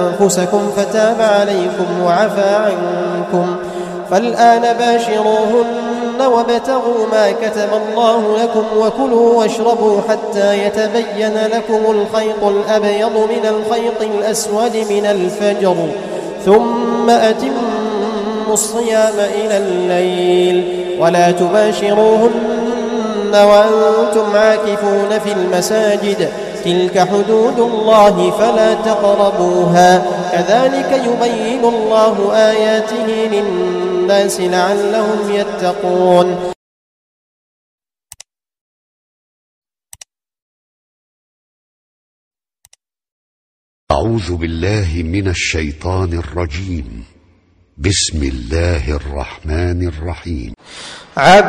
أنفسكم فتاب عليكم وعفى عنكم فالآن باشروهن وابتغوا ما كتب الله لكم وكلوا واشربوا حتى يتبين لكم الخيط الأبيض من الخيط الأسود من الفجر ثم أتموا الصيام إلى الليل ولا تباشروهن وأنتم عاكفون في المساجد تلك حدود الله فلا تقربوها كذلك يبين الله آياته للناس لعلهم يتقون. أعوذ بالله من الشيطان الرجيم. بسم الله الرحمن الرحيم.